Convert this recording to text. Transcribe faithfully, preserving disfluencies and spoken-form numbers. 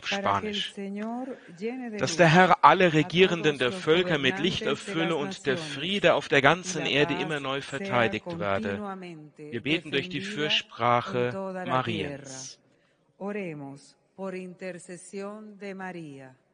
auf Spanisch. Dass der Herr alle Regierenden der Völker mit Licht erfülle und der Friede auf der ganzen Erde immer neu verteidigt werde. Wir beten durch die Fürsprache Mariens. Oremos por intercesión de María.